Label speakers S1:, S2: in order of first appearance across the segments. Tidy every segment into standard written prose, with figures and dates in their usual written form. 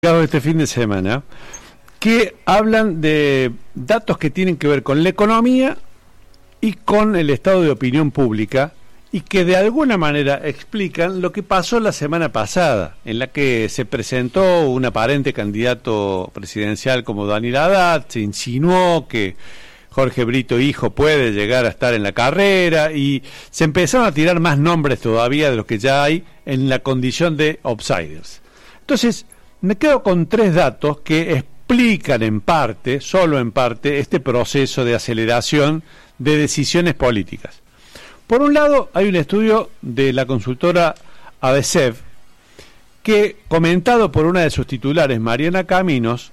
S1: este fin de semana, que hablan de datos que tienen que ver con la economía y con el estado de opinión pública, y que de alguna manera explican lo que pasó la semana pasada, en la que se presentó un aparente candidato presidencial como Daniel Haddad, se insinuó que Jorge Brito hijo puede llegar a estar en la carrera, y se empezaron a tirar más nombres todavía de los que ya hay en la condición de outsiders. Entonces, me quedo con tres datos que explican en parte, solo en parte, este proceso de aceleración de decisiones políticas. Por un lado, hay un estudio de la consultora ABCEV que, comentado por una de sus titulares, Mariana Caminos,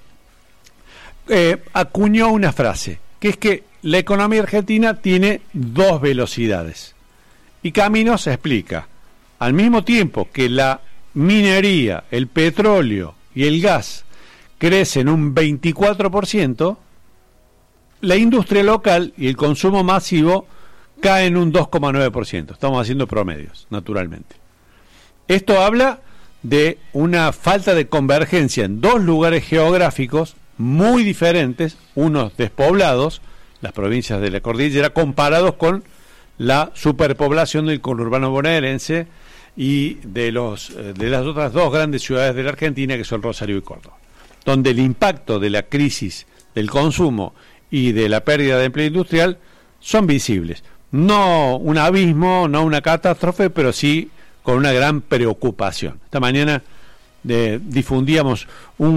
S1: acuñó una frase, que es que la economía argentina tiene dos velocidades. Y Caminos explica, al mismo tiempo que la minería, el petróleo y el gas crecen un 24%, la industria local y el consumo masivo caen un 2,9%. Estamos haciendo promedios, naturalmente. Esto habla de una falta de convergencia en dos lugares geográficos muy diferentes, unos despoblados, las provincias de la cordillera, comparados con la superpoblación del conurbano bonaerense y de las otras dos grandes ciudades de la Argentina, que son Rosario y Córdoba, donde el impacto de la crisis del consumo y de la pérdida de empleo industrial son visibles. No un abismo, no una catástrofe, pero sí con una gran preocupación. Esta mañana difundíamos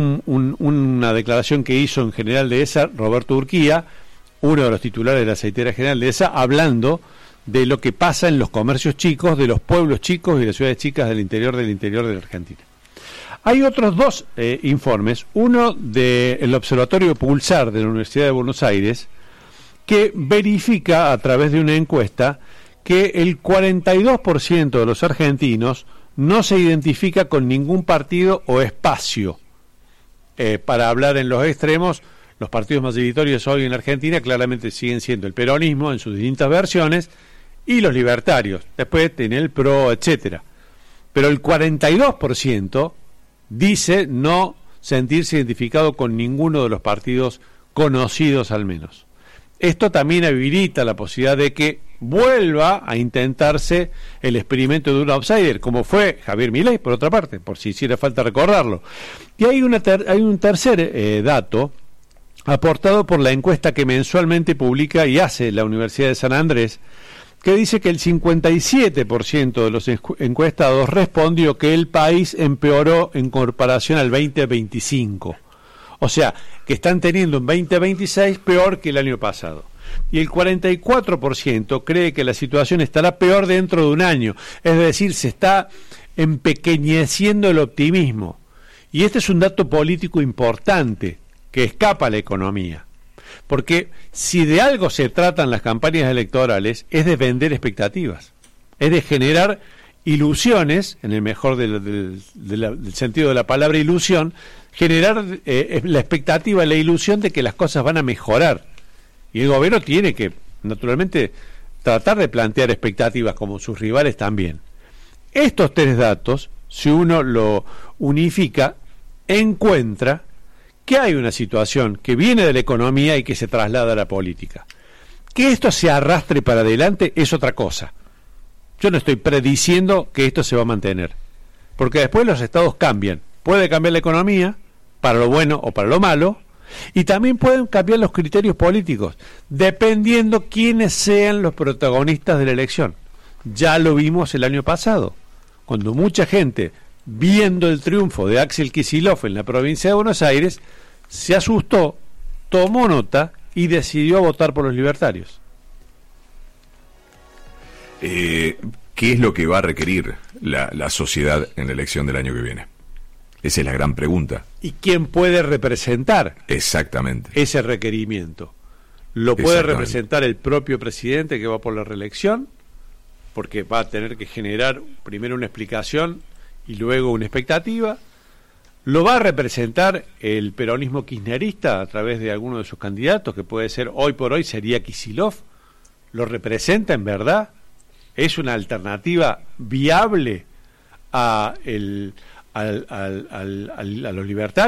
S1: una declaración que hizo en general de ESA Roberto Urquía, uno de los titulares de la aceitera general de ESA, hablando de lo que pasa en los comercios chicos, de los pueblos chicos y las ciudades chicas del interior de la Argentina. Hay otros dos informes, uno del Observatorio Pulsar de la Universidad de Buenos Aires, que verifica a través de una encuesta que el 42% de los argentinos no se identifica con ningún partido o espacio. Para hablar en los extremos, los partidos mayoritarios hoy en Argentina claramente siguen siendo el peronismo en sus distintas versiones y los libertarios. Después tiene el PRO, etcétera. Pero el 42% dice no sentirse identificado con ninguno de los partidos conocidos al menos. Esto también habilita la posibilidad de que vuelva a intentarse el experimento de un outsider, como fue Javier Milei, por otra parte, por si hiciera falta recordarlo. Y hay un tercer dato aportado por la encuesta que mensualmente publica y hace la Universidad de San Andrés, que dice que el 57% de los encuestados respondió que el país empeoró en comparación al 2025. O sea, que están teniendo un 2026 peor que el año pasado. Y el 44% cree que la situación estará peor dentro de un año. Es decir, se está empequeñeciendo el optimismo. Y este es un dato político importante que escapa a la economía. Porque si de algo se tratan las campañas electorales, es de vender expectativas. Es de generar ilusiones, en el mejor del sentido de la palabra ilusión, generar la expectativa, la ilusión de que las cosas van a mejorar. Y el gobierno tiene que, naturalmente, tratar de plantear expectativas como sus rivales también. Estos tres datos, si uno lo unifica, encuentra que hay una situación que viene de la economía y que se traslada a la política. Que esto se arrastre para adelante es otra cosa. Yo no estoy prediciendo que esto se va a mantener, porque después los estados cambian. Puede cambiar la economía, para lo bueno o para lo malo, y también pueden cambiar los criterios políticos, dependiendo quiénes sean los protagonistas de la elección. Ya lo vimos el año pasado, cuando mucha gente, viendo el triunfo de Axel Kicillof en la provincia de Buenos Aires, se asustó, tomó nota y decidió votar por los libertarios.
S2: ¿Qué es lo que va a requerir la sociedad en la elección del año que viene? Esa es la gran pregunta.
S1: ¿Y quién puede representar
S2: exactamente
S1: ese requerimiento? ¿Lo puede representar el propio presidente que va por la reelección? Porque va a tener que generar primero una explicación y luego una expectativa. ¿Lo va a representar el peronismo kirchnerista a través de alguno de sus candidatos, que puede ser hoy por hoy sería Kicillof? ¿Lo representa en verdad? ¿Es una alternativa viable a los libertarios?